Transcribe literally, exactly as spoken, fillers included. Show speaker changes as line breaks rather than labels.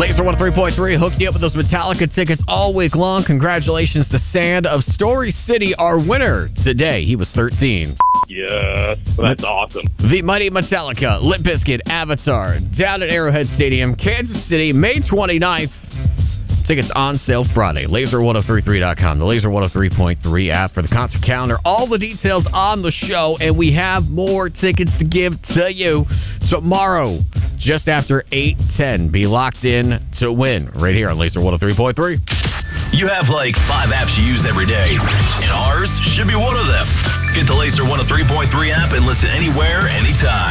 Laser one oh three point three hooked you up with those Metallica tickets all week long. Congratulations to Sand of Story City, our winner today. He was thirteen.
Yes, that's awesome.
The Mighty Metallica, Limp Bizkit, Avatar, down at Arrowhead Stadium, Kansas City, May twenty-ninth. Tickets on sale Friday. laser ten thirty-three dot com, the Laser one oh three point three app for the concert calendar. All the details on the show, and we have more tickets to give to you tomorrow, just after eight ten. Be locked in to win right here on Laser one oh three point three.
You have like five apps you use every day, and ours should be one of them. Get the Laser one oh three point three app and listen anywhere, anytime.